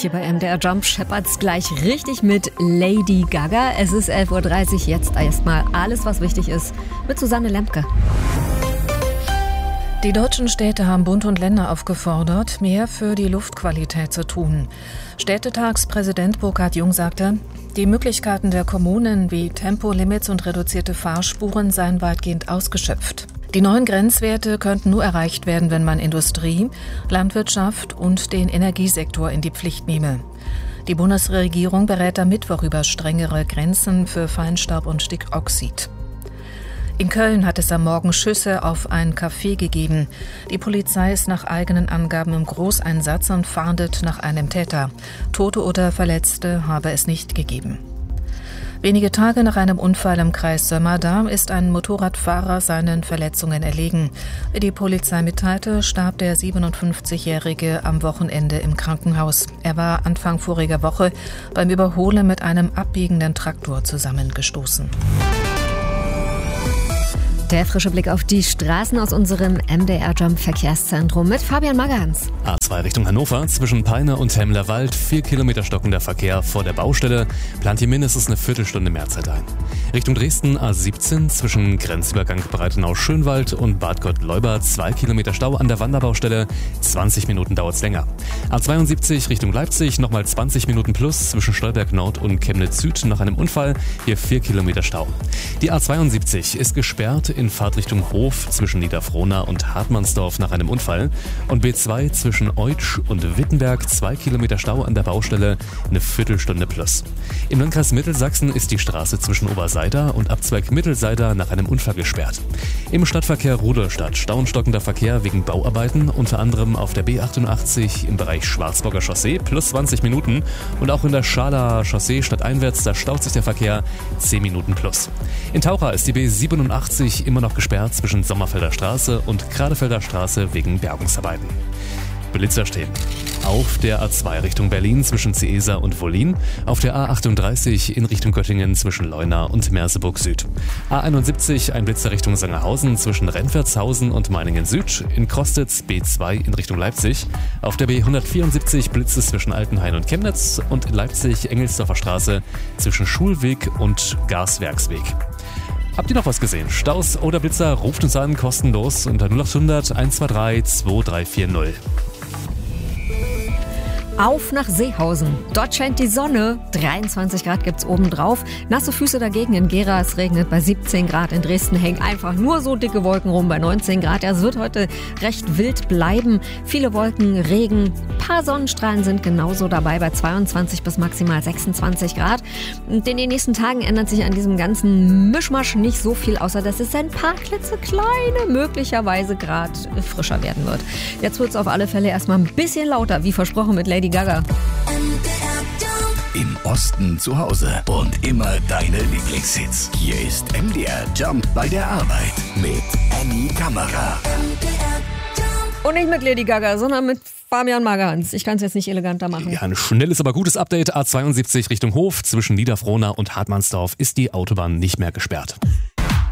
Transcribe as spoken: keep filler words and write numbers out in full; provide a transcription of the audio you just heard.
Hier bei M D R Jump scheppert's gleich richtig mit Lady Gaga. Es ist elf Uhr dreißig, jetzt erstmal alles, was wichtig ist, mit Susanne Lemke. Die deutschen Städte haben Bund und Länder aufgefordert, mehr für die Luftqualität zu tun. Städtetagspräsident Burkhard Jung sagte, die Möglichkeiten der Kommunen wie Tempolimits und reduzierte Fahrspuren seien weitgehend ausgeschöpft. Die neuen Grenzwerte könnten nur erreicht werden, wenn man Industrie, Landwirtschaft und den Energiesektor in die Pflicht nehme. Die Bundesregierung berät am Mittwoch über strengere Grenzen für Feinstaub und Stickoxid. In Köln hat es am Morgen Schüsse auf ein Café gegeben. Die Polizei ist nach eigenen Angaben im Großeinsatz und fahndet nach einem Täter. Tote oder Verletzte habe es nicht gegeben. Wenige Tage nach einem Unfall im Kreis Sömmerda ist ein Motorradfahrer seinen Verletzungen erlegen. Wie die Polizei mitteilte, starb der siebenundfünfzigjährige am Wochenende im Krankenhaus. Er war Anfang voriger Woche beim Überholen mit einem abbiegenden Traktor zusammengestoßen. Der frische Blick auf die Straßen aus unserem M D R Jump Verkehrszentrum mit Fabian Magans. A zwei Richtung Hannover, zwischen Peine und Hemlerwald, vier Kilometer stockender Verkehr vor der Baustelle, plant hier mindestens eine Viertelstunde Mehrzeit ein. Richtung Dresden A siebzehn, zwischen Grenzübergang Breitenau-Schönwald und Bad Gott-Leuba, zwei Kilometer Stau an der Wanderbaustelle, zwanzig Minuten dauert's länger. A zweiundsiebzig Richtung Leipzig, nochmal zwanzig Minuten plus, zwischen Stolberg Nord und Chemnitz Süd nach einem Unfall, hier vier Kilometer Stau. Die A zweiundsiebzig ist gesperrt in Fahrtrichtung Hof zwischen Niederfrohna und Hartmannsdorf nach einem Unfall und B zwei zwischen Eutsch und Wittenberg, zwei Kilometer Stau an der Baustelle, eine Viertelstunde plus. Im Landkreis Mittelsachsen ist die Straße zwischen Oberseida und Abzweig Mittelseida nach einem Unfall gesperrt. Im Stadtverkehr Rudolstadt stauenstockender Verkehr wegen Bauarbeiten, unter anderem auf der B achtundachtzig im Bereich Schwarzburger Chaussee plus zwanzig Minuten und auch in der Schalaer Chaussee stadteinwärts, da staut sich der Verkehr zehn Minuten plus. In Taucha ist die B siebenundachtzig immer noch gesperrt zwischen Sommerfelder Straße und Kradefelder Straße wegen Bergungsarbeiten. Blitzer stehen. Auf der A zwei Richtung Berlin zwischen Ciesa und Wollin, auf der A achtunddreißig in Richtung Göttingen zwischen Leuna und Merseburg Süd. A einundsiebzig ein Blitzer Richtung Sangerhausen zwischen Rentwertshausen und Meiningen Süd, in Krostitz B zwei in Richtung Leipzig, auf der B hundertvierundsiebzig Blitze zwischen Altenhain und Chemnitz und in Leipzig Engelsdorfer Straße zwischen Schulweg und Gaswerksweg. Habt ihr noch was gesehen? Staus oder Blitzer? Ruft uns an, kostenlos unter null achthundert eins zwei drei zwei drei vier null. Auf nach Seehausen. Dort scheint die Sonne. dreiundzwanzig Grad gibt's obendrauf. Nasse Füße dagegen in Gera. Es regnet bei siebzehn Grad. In Dresden hängen einfach nur so dicke Wolken rum bei neunzehn Grad. Ja, es wird heute recht wild bleiben. Viele Wolken, Regen. Ein paar Sonnenstrahlen sind genauso dabei bei zweiundzwanzig bis maximal sechsundzwanzig Grad. Und in den nächsten Tagen ändert sich an diesem ganzen Mischmasch nicht so viel, außer dass es ein paar klitzekleine, möglicherweise Grad frischer werden wird. Jetzt wird's auf alle Fälle erstmal ein bisschen lauter, wie versprochen mit Lady Gaga. Im Osten zu Hause und immer deine Lieblingshits. Hier ist M D R Jump bei der Arbeit mit Annie Kamera. Und nicht mit Lady Gaga, sondern mit Fabian Magans. Ich kann es jetzt nicht eleganter machen. Ja, ein schnelles, aber gutes Update. A zweiundsiebzig Richtung Hof zwischen Niederfrohna und Hartmannsdorf ist die Autobahn nicht mehr gesperrt.